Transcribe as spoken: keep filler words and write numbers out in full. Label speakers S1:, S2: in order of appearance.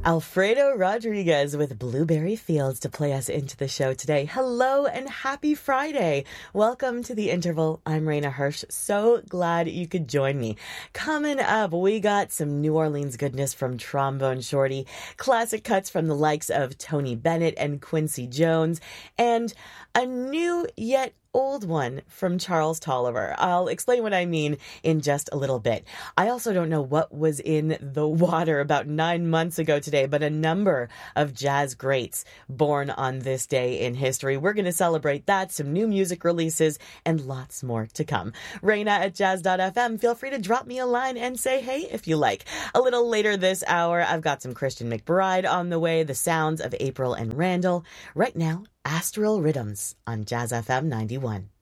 S1: Alfredo Rodriguez with Blueberry Fields to play us into the show today. Hello and happy Friday. Welcome to The Interval. I'm Raina Hirsch. So glad you could join me. Coming up, we got some New Orleans goodness from Trombone Shorty, classic cuts from the likes of Tony Bennett and Quincy Jones, and a new yet old one from Charles Tolliver. I'll explain what I mean in just a little bit. I also don't know what was in the water about nine months ago today, but a number of jazz greats born on this day in history. We're going to celebrate that, some new music releases, and lots more to come. Raina at jazz dot f m. Feel free to drop me a line and say hey if you like. A little later this hour, I've got some Christian McBride on the way, the sounds of April and Randall. Right now, Astral Rhythms on Jazz F M ninety-one.